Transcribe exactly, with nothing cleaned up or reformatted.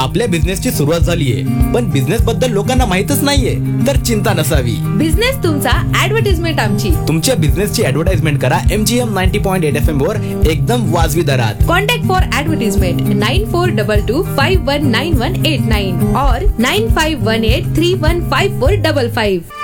आपल्या बिझनेसची सुरुवात झालीये पण बिझनेस बद्दल लोकांना माहितच नाहीये, तर चिंता नसावी. बिझनेस तुमचा, ऍडव्हर्टाइजमेंट आमची. तुमच्या बिझनेसची ऍडव्हर्टाइजमेंट करा M G M ninety point eight F M वर एकदम वाजवी दरात. Contact for advertisement nine four double two five one nine one eight nine और nine five one eight three one five four double five.